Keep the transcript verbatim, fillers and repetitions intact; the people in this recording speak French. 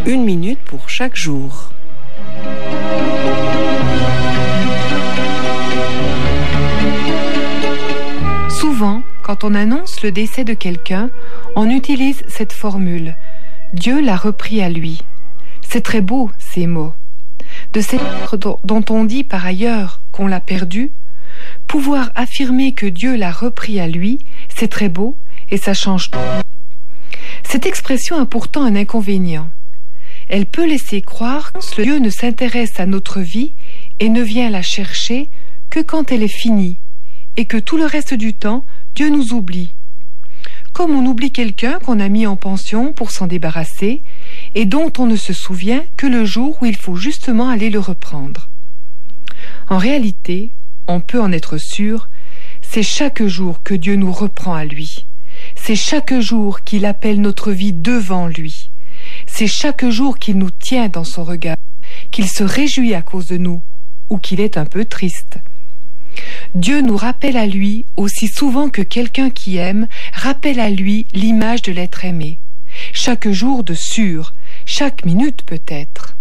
Une minute pour chaque jour. Souvent, quand on annonce le décès de quelqu'un, on utilise cette formule « Dieu l'a repris à lui ». C'est très beau, ces mots. De cet être dont on dit par ailleurs qu'on l'a perdu, pouvoir affirmer que Dieu l'a repris à lui, c'est très beau et ça change tout. Cette expression a pourtant un inconvénient. Elle peut laisser croire que Dieu ne s'intéresse à notre vie et ne vient la chercher que quand elle est finie, et que tout le reste du temps, Dieu nous oublie. Comme on oublie quelqu'un qu'on a mis en pension pour s'en débarrasser et dont on ne se souvient que le jour où il faut justement aller le reprendre. En réalité, on peut en être sûr, c'est chaque jour que Dieu nous reprend à lui. C'est chaque jour qu'il appelle notre vie devant lui. C'est chaque jour qu'il nous tient dans son regard, qu'il se réjouit à cause de nous ou qu'il est un peu triste. Dieu nous rappelle à lui aussi souvent que quelqu'un qui aime rappelle à lui l'image de l'être aimé. Chaque jour de sûr, chaque minute peut-être.